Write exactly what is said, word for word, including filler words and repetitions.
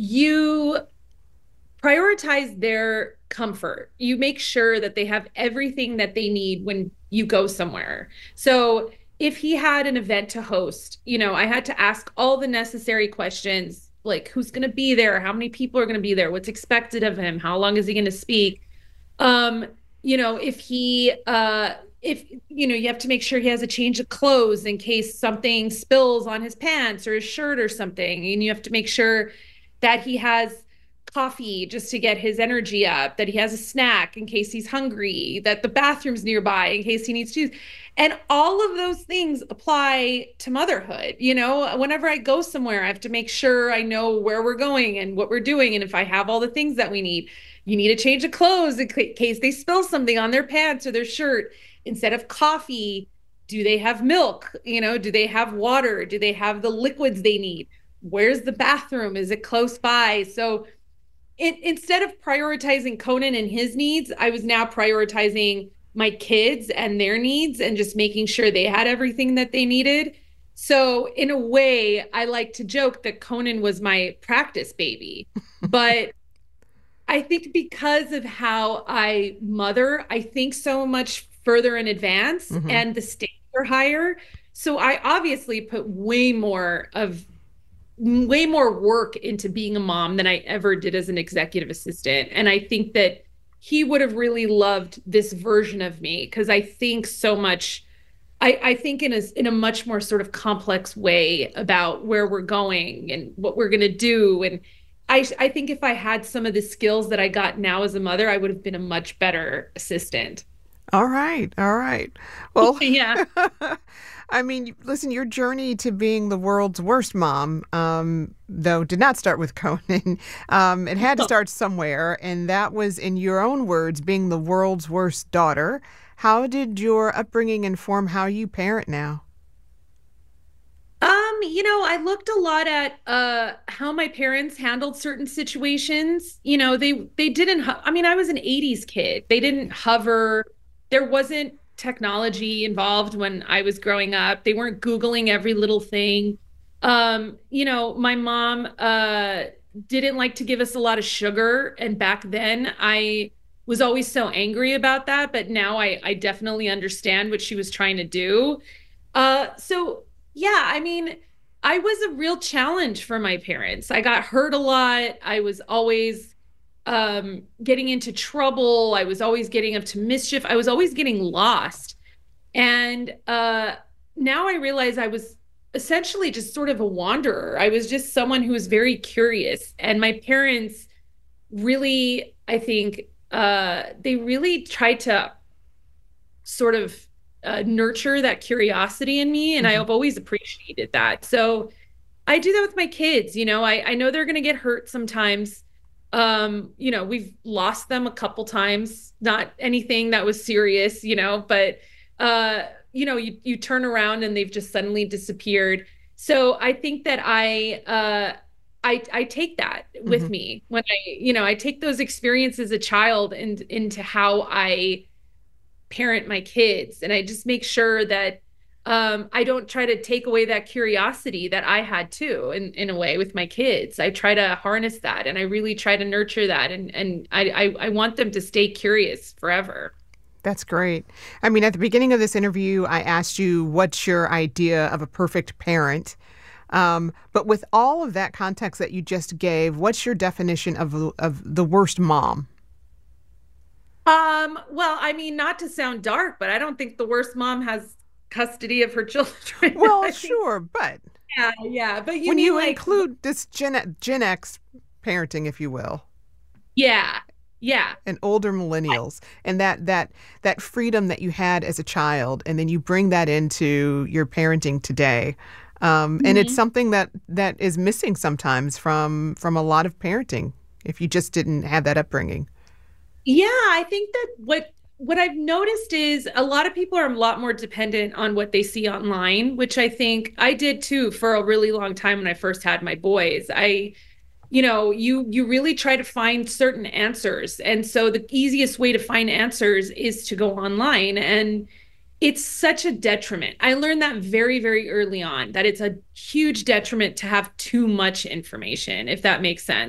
you prioritize their comfort. You make sure that they have everything that they need when you go somewhere. So if he had an event to host, you know, I had to ask all the necessary questions, like who's going to be there, how many people are going to be there, what's expected of him, how long is he going to speak? Um, you know, if he uh if you know, you have to make sure he has a change of clothes in case something spills on his pants or his shirt or something. And you have to make sure that he has coffee just to get his energy up, that he has a snack in case he's hungry, that the bathroom's nearby in case he needs to use. And all of those things apply to motherhood. You know, whenever I go somewhere, I have to make sure I know where we're going and what we're doing. And if I have all the things that we need, you need a change of clothes in case they spill something on their pants or their shirt. Instead of coffee, do they have milk? You know, do they have water? Do they have the liquids they need? Where's the bathroom? Is it close by? So it, instead of prioritizing Conan and his needs, I was now prioritizing my kids and their needs and just making sure they had everything that they needed. So in a way, I like to joke that Conan was my practice baby. But I think because of how I mother, I think so much further in advance Hmm. and the stakes are higher. So I obviously put way more of way more work into being a mom than I ever did as an executive assistant. And I think that he would have really loved this version of me because I think so much. I, I think in a in a much more sort of complex way about where we're going and what we're going to do. And I I think if I had some of the skills that I got now as a mother, I would have been a much better assistant. All right, all right. Well, Yeah. I mean, listen, your journey to being the world's worst mom, um, though, did not start with Conan. Um, it had to start somewhere, and that was, in your own words, being the world's worst daughter. How did your upbringing inform how you parent now? Um, you know, I looked a lot at uh how my parents handled certain situations. You know, they they didn't ho- I mean, I was an eighties kid. They didn't hover. There wasn't technology involved when I was growing up. They weren't Googling every little thing. Um, you know, my mom uh didn't like to give us a lot of sugar, and back then I was always so angry about that, but now I I definitely understand what she was trying to do. Uh, so yeah, I mean, I was a real challenge for my parents. I got hurt a lot. I was always um, getting into trouble. I was always getting up to mischief. I was always getting lost. And uh, now I realize I was essentially just sort of a wanderer. I was just someone who was very curious. And my parents really, I think, uh, they really tried to sort of uh, nurture that curiosity in me. And Hmm. I've always appreciated that. So I do that with my kids. You know, I, I know they're going to get hurt sometimes. Um, you know, we've lost them a couple times, not anything that was serious, you know, but, uh, you know, you, you turn around and they've just suddenly disappeared. So I think that I, uh, I, I take that Hmm. with me when I, you know, I take those experiences as a child and into how I parent my kids. And I just make sure that um, I don't try to take away that curiosity that I had too, in, in a way with my kids. I try to harness that and I really try to nurture that. And, and I, I, I want them to stay curious forever. That's great. I mean, at the beginning of this interview, I asked you what's your idea of a perfect parent. Um, but with all of that context that you just gave, what's your definition of of the worst mom? Um, well, I mean, not to sound dark, but I don't think the worst mom has custody of her children. Well, I think, sure, but yeah, yeah. But you when mean you like, include this Gen, Gen X parenting, if you will, yeah, yeah. and older millennials, and that that that freedom that you had as a child, and then you bring that into your parenting today, um, and it's Mhm. something that that is missing sometimes from from a lot of parenting if you just didn't have that upbringing. Yeah, I think that what what I've noticed is a lot of people are a lot more dependent on what they see online, which I think I did too for a really long time when I first had my boys. I, you know, you you really try to find certain answers. And so the easiest way to find answers is to go online. And it's such a detriment. I learned that very, very early on that it's a huge detriment to have too much information, if that makes sense.